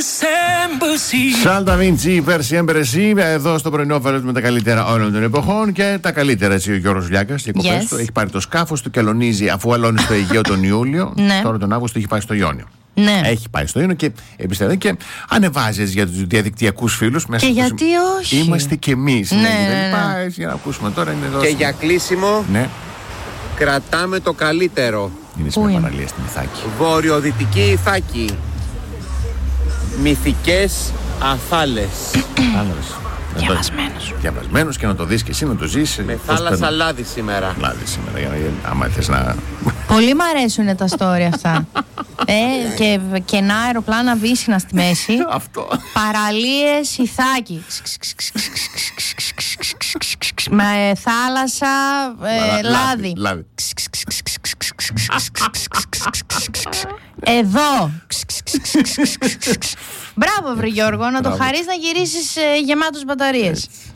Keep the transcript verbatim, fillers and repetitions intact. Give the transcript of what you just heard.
Σάλτα Βίντσι, Πέρσι Έμπερεσί, εδώ στο πρωινό βαρέλ με τα καλύτερα όλων των εποχών και τα καλύτερα. Έτσι, ο Γιώργος Λιάκας, οι κοπές του, έχει πάρει το σκάφος του και αλωνίζει αφού αλώνει στο Αιγαίο τον Ιούλιο. Ναι. Τώρα τον Αύγουστο έχει πάει στο Ιόνιο. Ναι. Έχει πάει στο Ιόνιο και εμπιστεύεται και ανεβάζει για τους διαδικτυακούς φίλους μέσα. Και γιατί όχι. Είμαστε κι εμείς. Ναι, ναι, ναι, ναι. ναι. Πάει, για να ακούσουμε τώρα. Είναι εδώ. Και για κλείσιμο, Ναι, κρατάμε το καλύτερο. είναι σε Πού μια είναι? παραλία στην Ιθάκη. Βορειοδυτική Ιθάκη. Μυθικές Αθάλες. Άνδρας. Διαβασμένος. Διαβασμένος και να το δεις και εσύ να το ζεις. Με πώς θάλασσα παίρνει. λάδι σήμερα. Λάδι σήμερα, για να, άμα θες να... Πολύ μ' αρέσουν τα story αυτά. ε, και κενά αεροπλάνα βύσσινα στη μέση. Αυτό. Παραλίες Ιθάκη. Με θάλασσα ε, λάδι. Λάδι. Εδώ. Μπράβο βρε Γιώργο, να το Μπράβο. χαρείς να γυρίσεις ε, γεμάτος μπαταρίες.